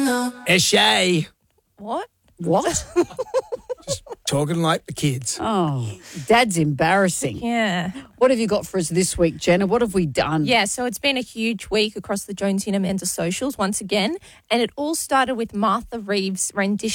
Eshay. What? What? Talking like the kids. Oh, Dad's embarrassing. Yeah. What have you got for us this week, Jenna? What have we done? Yeah, so it's been a huge week across the Jonesy and Amanda socials once again, and it all started with Martha Reeves' rendition